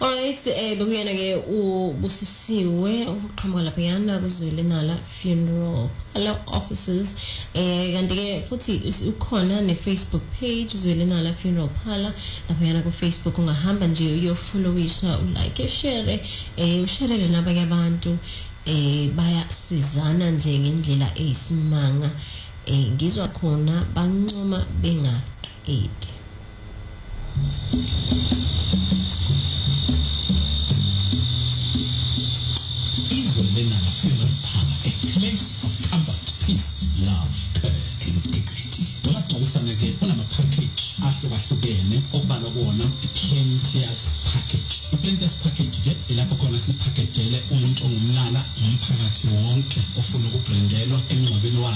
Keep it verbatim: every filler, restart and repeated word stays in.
Alright, eh bekuyena ke ubusisiwe uqhamuka lapha yana kuzwele nala funeral hello offices eh kanti ke futhi ukhona ne Facebook page zwele nala funeral phala lapha yana ku Facebook ungahamba nje uyofollowisha ulike share eh usharele nabanye abantu eh bayasizana nje ngendlela eyisimanga eh ngizwa khona bancoma bengaqedi. Izolena funeral parlor, a place of comfort, peace, love, care, and integrity. Umasingcwabisane ke kunama package ahlukahlukene okubala kuwona i-Plenteous package. I-Plenteous package ke ilapho khona sipackagele umuntu ongumlala umphakathi wonke ofuna ukubrendelwa emngcwabeni wakhe.